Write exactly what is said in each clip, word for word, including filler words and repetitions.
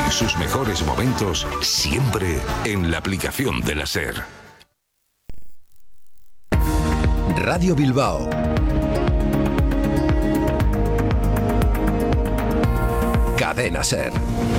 Sus mejores momentos siempre en la aplicación de la SER. Radio Bilbao. Cadena SER.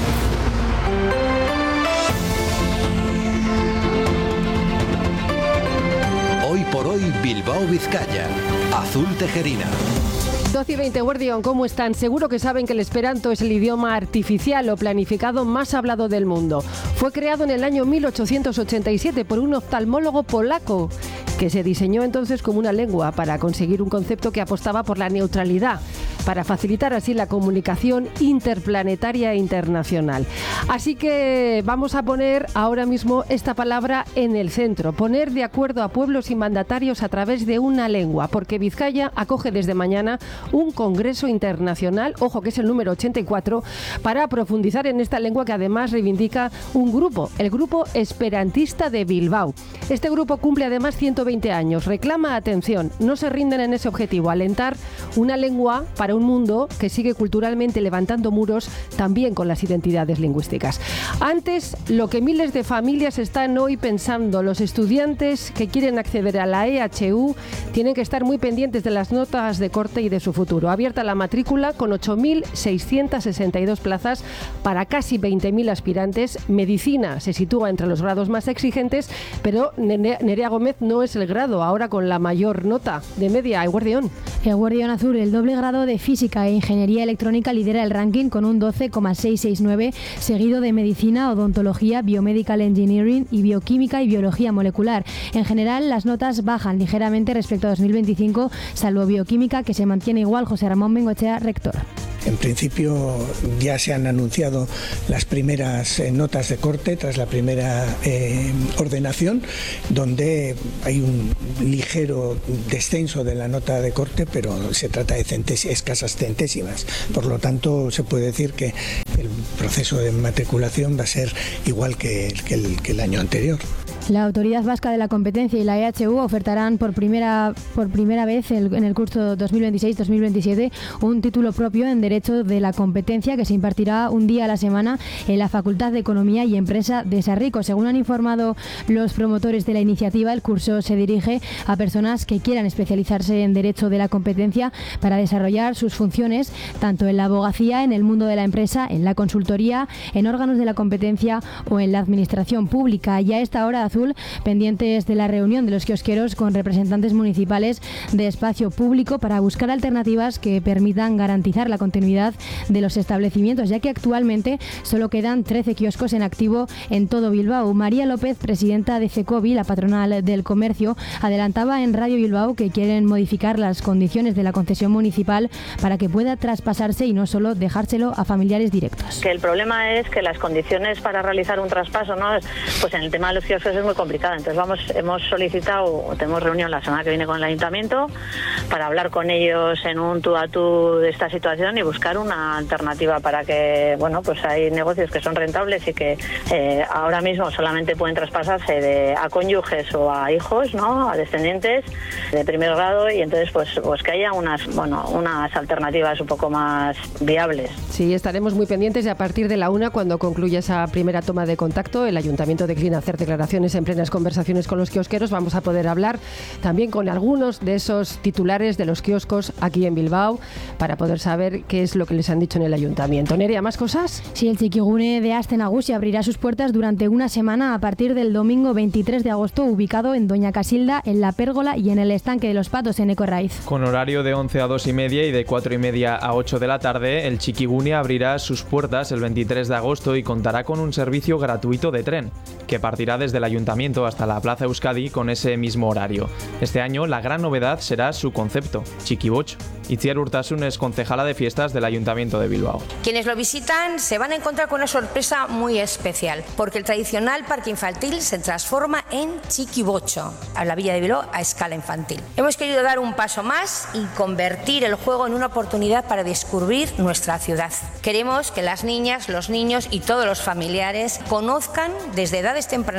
Hoy por hoy Bilbao Vizcaya. Azul Tejerina. doce y veinte, Guardión, ¿cómo están? Seguro que saben que el esperanto es el idioma artificial o planificado más hablado del mundo. Fue creado en el año mil ochocientos ochenta y siete por un oftalmólogo polaco que se diseñó entonces como una lengua para conseguir un concepto que apostaba por la neutralidad, para facilitar así la comunicación interplanetaria e internacional. Así que vamos a poner ahora mismo esta palabra en el centro, poner de acuerdo a pueblos y mandatarios a través de una lengua, porque Vizcaya acoge desde mañana un congreso internacional, ojo que es el número ochenta y cuatro, para profundizar en esta lengua que además reivindica un grupo, el Grupo Esperantista de Bilbao. Este grupo cumple además ciento veinte años, reclama atención, no se rinden en ese objetivo, alentar una lengua para un mundo que sigue culturalmente levantando muros también con las identidades lingüísticas. Antes, lo que miles de familias están hoy pensando, los estudiantes que quieren acceder a la E H U tienen que estar muy pendientes de las notas de corte y de su futuro. Abierta la matrícula con ocho mil seiscientas sesenta y dos plazas para casi veinte mil aspirantes. Medicina se sitúa entre los grados más exigentes, pero Nerea Gómez no es el grado ahora con la mayor nota de media. Eguardión. Eguardión Azul, el doble grado de Física e Ingeniería Electrónica lidera el ranking con un doce coma seiscientos sesenta y nueve, seguido de Medicina, Odontología, Biomedical Engineering y Bioquímica y Biología Molecular. En general, las notas bajan ligeramente respecto a dos mil veinticinco, salvo Bioquímica, que se mantiene igual. José Ramón Bengochea, rector. En principio ya se han anunciado las primeras eh, notas de corte tras la primera eh, ordenación, donde hay un ligero descenso de la nota de corte, pero se trata de centés- escasas centésimas. Por lo tanto, se puede decir que el proceso de matriculación va a ser igual que, que, el, que el año anterior. La Autoridad Vasca de la Competencia y la E H U ofertarán por primera por primera vez el, en el curso dos mil veintiséis dos mil veintisiete un título propio en Derecho de la Competencia que se impartirá un día a la semana en la Facultad de Economía y Empresa de Sarrico. Según han informado los promotores de la iniciativa, el curso se dirige a personas que quieran especializarse en Derecho de la Competencia para desarrollar sus funciones tanto en la abogacía, en el mundo de la empresa, en la consultoría, en órganos de la competencia o en la administración pública. Y a esta hora, Azul, pendientes de la reunión de los kiosqueros con representantes municipales de espacio público para buscar alternativas que permitan garantizar la continuidad de los establecimientos, ya que actualmente solo quedan trece kioscos en activo en todo Bilbao. María López, presidenta de CECOBI, la patronal del comercio, adelantaba en Radio Bilbao que quieren modificar las condiciones de la concesión municipal para que pueda traspasarse y no solo dejárselo a familiares directos. Que el problema es que las condiciones para realizar un traspaso, ¿no? Pues en el tema de los kioscos es muy complicada. Entonces vamos, hemos solicitado, tenemos reunión la semana que viene con el ayuntamiento para hablar con ellos en un tú a tú de esta situación y buscar una alternativa para que, bueno, pues hay negocios que son rentables y que eh, ahora mismo solamente pueden traspasarse de, a cónyuges o a hijos, ¿no? A descendientes de primer grado, y entonces pues, pues que haya unas, bueno, unas alternativas un poco más viables. Sí, estaremos muy pendientes y a partir de la una, cuando concluya esa primera toma de contacto, el ayuntamiento declina hacer declaraciones en plenas conversaciones con los kiosqueros. Vamos a poder hablar también con algunos de esos titulares de los kioscos aquí en Bilbao para poder saber qué es lo que les han dicho en el ayuntamiento. Nerea, ¿más cosas? Sí, el Txikigune de Aste Nagusi abrirá sus puertas durante una semana a partir del domingo veintitrés de agosto, ubicado en Doña Casilda, en La Pérgola y en el Estanque de los Patos, en Ecorraiz. Con horario de once a dos y media y de cuatro y media a ocho de la tarde, el Txikigune abrirá sus puertas el veintitrés de agosto y contará con un servicio gratuito de tren, que partirá desde el ayuntamiento hasta la Plaza Euskadi con ese mismo horario. Este año la gran novedad será su concepto, Txikiboch. Itziar Urtasun es concejala de fiestas del Ayuntamiento de Bilbao. Quienes lo visitan se van a encontrar con una sorpresa muy especial, porque el tradicional parque infantil se transforma en Txikibocho, a la Villa de Bilbao a escala infantil. Hemos querido dar un paso más y convertir el juego en una oportunidad para descubrir nuestra ciudad. Queremos que las niñas, los niños y todos los familiares conozcan desde edades tempranas el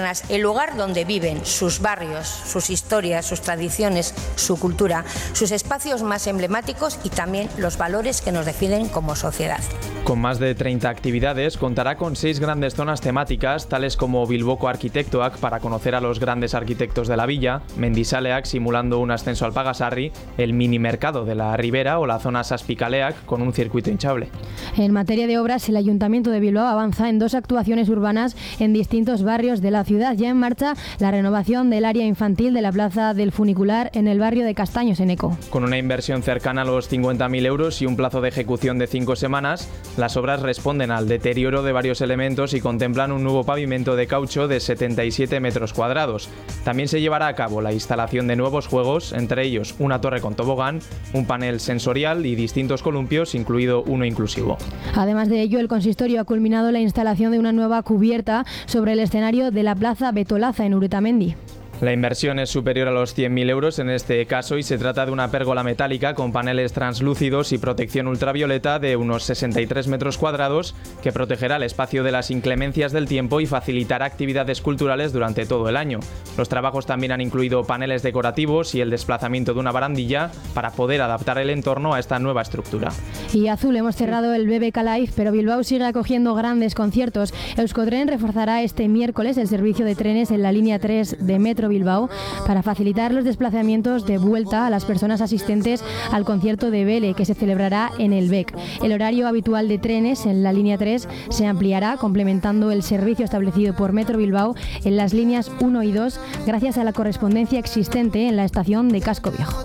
lugar donde viven, sus barrios, sus historias, sus tradiciones, su cultura, sus espacios más emblemáticos y también los valores que nos definen como sociedad. Con más de treinta actividades, contará con seis grandes zonas temáticas, tales como Bilboko Arquitectoak para conocer a los grandes arquitectos de la villa, Mendizaleak simulando un ascenso al Pagasarri, el mini mercado de la Ribera o la zona Saspicaleak con un circuito hinchable. En materia de obras, el Ayuntamiento de Bilbao avanza en dos actuaciones urbanas en distintos barrios de la ciudad. Ya en marcha la renovación del área infantil de la Plaza del Funicular en el barrio de Castaños, en Eco. Con una inversión cercana a los cincuenta mil euros y un plazo de ejecución de cinco semanas, las obras responden al deterioro de varios elementos y contemplan un nuevo pavimento de caucho de setenta y siete metros cuadrados. También se llevará a cabo la instalación de nuevos juegos, entre ellos una torre con tobogán, un panel sensorial y distintos columpios, incluido uno inclusivo. Además de ello, el consistorio ha culminado la instalación de una nueva cubierta sobre el escenario de la Plaza Betolaza en Urretamendi. La inversión es superior a los cien mil euros en este caso y se trata de una pérgola metálica con paneles translúcidos y protección ultravioleta de unos sesenta y tres metros cuadrados que protegerá el espacio de las inclemencias del tiempo y facilitará actividades culturales durante todo el año. Los trabajos también han incluido paneles decorativos y el desplazamiento de una barandilla para poder adaptar el entorno a esta nueva estructura. Y Azul, hemos cerrado el B B K Live, pero Bilbao sigue acogiendo grandes conciertos. Euskotren reforzará este miércoles el servicio de trenes en la línea tres de Metro Bilbao para facilitar los desplazamientos de vuelta a las personas asistentes al concierto de Vele, que se celebrará en el B E C. El horario habitual de trenes en la línea tres se ampliará, complementando el servicio establecido por Metro Bilbao en las líneas uno y dos, gracias a la correspondencia existente en la estación de Casco Viejo.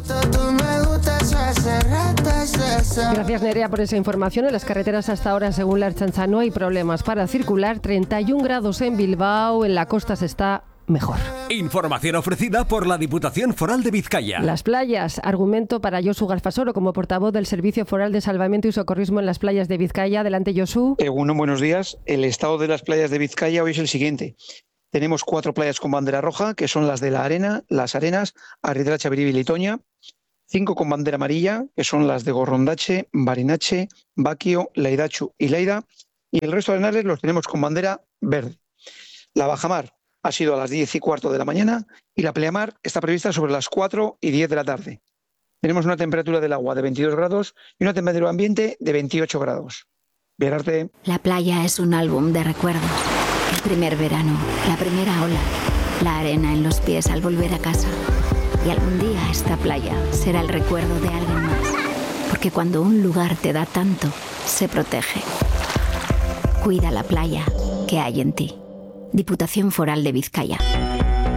Gracias, Nerea, por esa información. En las carreteras hasta ahora, según la Ertzaintza, no hay problemas para circular. treinta y un grados en Bilbao, en la costa se está mejor. Información ofrecida por la Diputación Foral de Vizcaya. Las playas, argumento para Josu Garfasoro como portavoz del Servicio Foral de Salvamento y Socorrismo en las playas de Vizcaya. Adelante, Josu. Eh, bueno, buenos días. El estado de las playas de Vizcaya hoy es el siguiente. Tenemos cuatro playas con bandera roja, que son las de La Arena, Las Arenas, Arridracha, Biribil y Toña. Cinco con bandera amarilla, que son las de Gorrondache, Barinache, Baquio, Laidachu y Leida. Y el resto de arenales los tenemos con bandera verde. La bajamar ha sido a las diez y cuarto de la mañana y la pleamar está prevista sobre las cuatro y diez de la tarde. Tenemos una temperatura del agua de veintidós grados y una temperatura ambiente de veintiocho grados. Verarte. La playa es un álbum de recuerdos. El primer verano, la primera ola, la arena en los pies al volver a casa. Y algún día esta playa será el recuerdo de alguien más. Porque cuando un lugar te da tanto, se protege. Cuida la playa que hay en ti. Diputación Foral de Vizcaya.